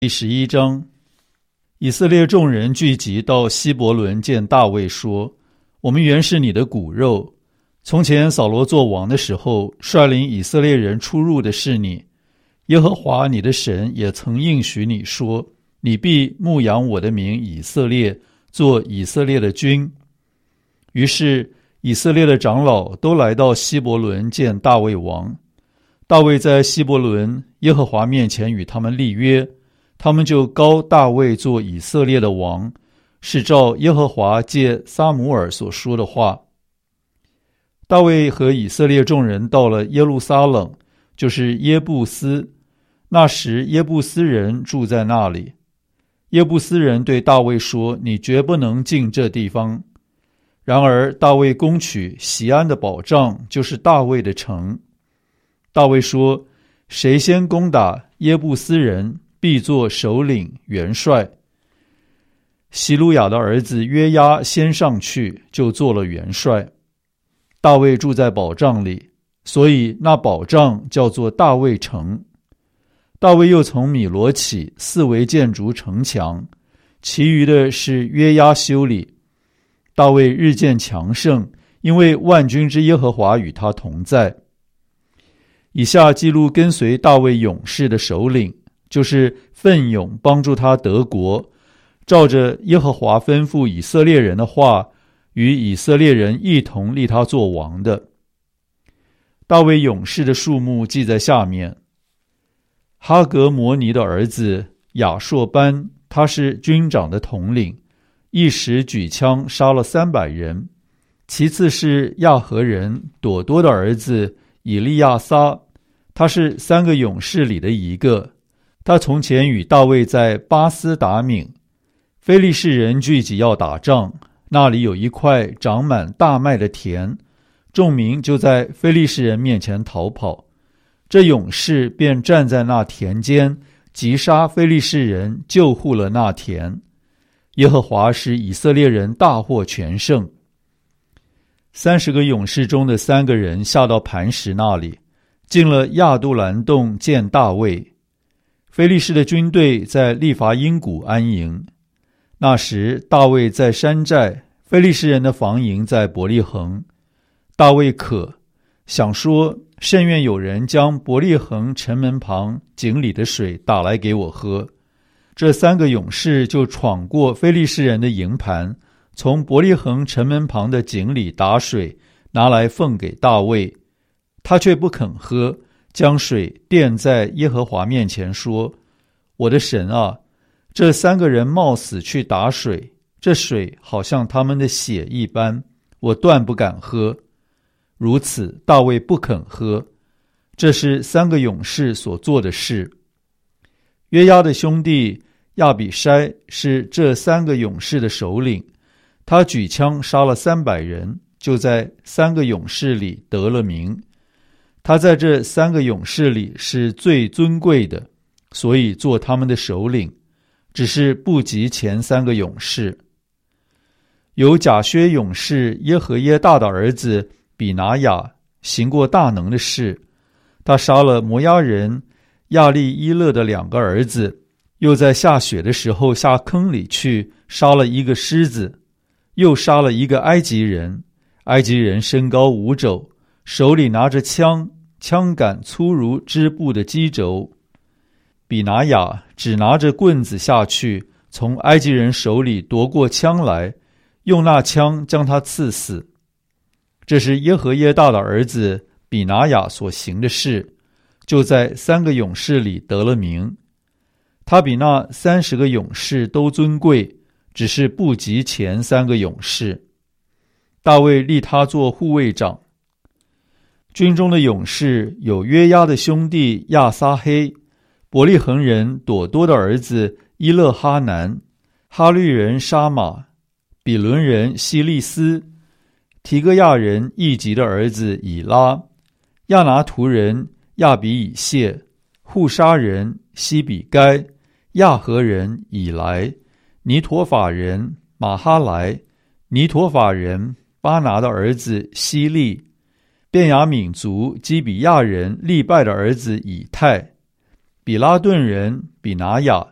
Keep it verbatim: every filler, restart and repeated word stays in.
第十一章，以色列众人聚集到希伯伦见大卫说：我们原是你的骨肉，从前扫罗做王的时候，率领以色列人出入的是你。耶和华你的神也曾应许你说：你必牧养我的名以色列，做以色列的君。于是以色列的长老都来到希伯伦见大卫王。大卫在希伯伦耶和华面前与他们立约，他们就膏大卫做以色列的王，是照耶和华借撒母耳所说的话。大卫和以色列众人到了耶路撒冷，就是耶布斯。那时耶布斯人住在那里。耶布斯人对大卫说：你绝不能进这地方。然而大卫攻取锡安的保障，就是大卫的城。大卫说：谁先攻打耶布斯人，必作首领元帅。希鲁雅的儿子约押先上去，就做了元帅。大卫住在保障里，所以那保障叫做大卫城。大卫又从米罗起四围建筑城墙，其余的是约押修理。大卫日渐强盛，因为万军之耶和华与他同在。以下记录跟随大卫勇士的首领，就是奋勇帮助他得国，照着耶和华吩咐以色列人的话，与以色列人一同立他做王的。大卫勇士的数目记在下面。哈格摩尼的儿子亚硕班，他是军长的统领，一时举枪杀了三百人。其次是亚和人朵多的儿子以利亚撒，他是三个勇士里的一个。他从前与大卫在巴斯达敏，非利士人聚集要打仗，那里有一块长满大麦的田，众民就在非利士人面前逃跑。这勇士便站在那田间，击杀非利士人，救护了那田。耶和华使以色列人大获全胜。三十个勇士中的三个人下到磐石那里，进了亚杜兰洞见大卫。非利士的军队在利伐因谷安营。那时大卫在山寨，非利士人的防营在伯利恒。大卫渴，想说：甚愿有人将伯利恒城门旁井里的水打来给我喝。这三个勇士就闯过非利士人的营盘，从伯利恒城门旁的井里打水，拿来奉给大卫。他却不肯喝，将水奠在耶和华面前说：我的神啊，这三个人冒死去打水，这水好像他们的血一般，我断不敢喝。如此大卫不肯喝。这是三个勇士所做的事。约押的兄弟亚比筛是这三个勇士的首领，他举枪杀了三百人，就在三个勇士里得了名。他在这三个勇士里是最尊贵的，所以做他们的首领，只是不及前三个勇士。有甲薛勇士耶和耶大的儿子比拿雅行过大能的事，他杀了摩押人亚利伊勒的两个儿子，又在下雪的时候下坑里去杀了一个狮子，又杀了一个埃及人。埃及人身高五肘，手里拿着枪，枪杆粗如织布的机轴。比拿雅只拿着棍子下去，从埃及人手里夺过枪来，用那枪将他刺死。这是耶和耶大的儿子比拿雅所行的事，就在三个勇士里得了名。他比那三十个勇士都尊贵，只是不及前三个勇士。大卫立他做护卫长。军中的勇士有约押的兄弟亚撒黑，伯利恒人朵多的儿子伊勒哈南，哈律人沙马，比伦人希利斯，提戈亚人易吉的儿子以拉，亚拿图人亚比以谢，户沙人西比该，亚和人以来，尼陀法人马哈莱，尼陀法人巴拿的儿子希利，便雅悯族基比亚人利拜的儿子以太，比拉顿人比拿雅，